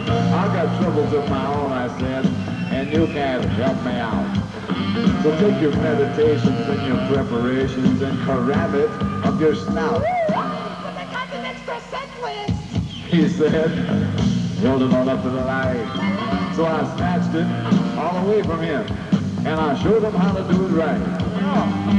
I've got troubles of my own, I said, and you can help me out. So take your meditations and your preparations and cram it up your snout. But I got an extra set list. He said, held it on up to the light. So I snatched it all away from him, and I showed him how to do it right.